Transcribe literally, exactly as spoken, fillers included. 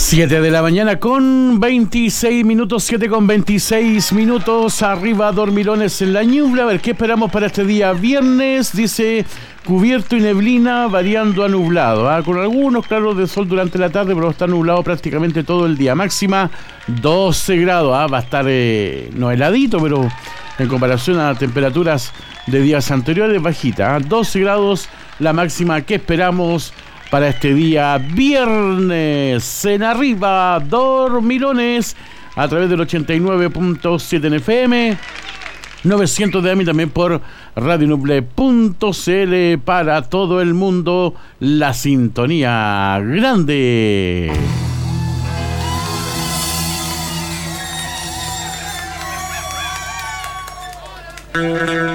siete de la mañana con veintiséis minutos, siete con veintiséis minutos, arriba dormilones en la ñubla. A ver, ¿qué esperamos para este día viernes? Dice cubierto y neblina variando a nublado, ¿ah? Con algunos claros de sol durante la tarde, pero está nublado prácticamente todo el día. Máxima doce grados, ¿ah? Va a estar eh, no heladito, pero en comparación a temperaturas de días anteriores, bajita, ¿ah? doce grados la máxima que esperamos para este día viernes. En arriba dormilones a través del ochenta y nueve punto siete en F M, novecientos de A M I, también por radio nuble punto c l para todo el mundo. La sintonía grande.